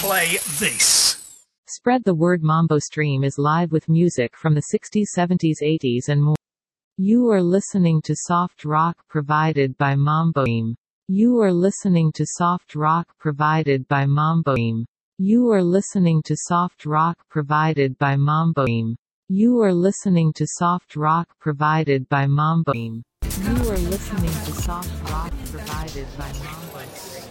play this. Spread the word. Mambo Stream is live with music from the 60s, 70s, 80s and more. You are listening to soft rock provided by Mambo Stream. You are listening to soft rock provided by Mambo Stream. You are listening to soft rock provided by Mambo Stream. You are listening to soft rock provided by Mambo Stream. You are listening to soft rock provided by Mambo Stream.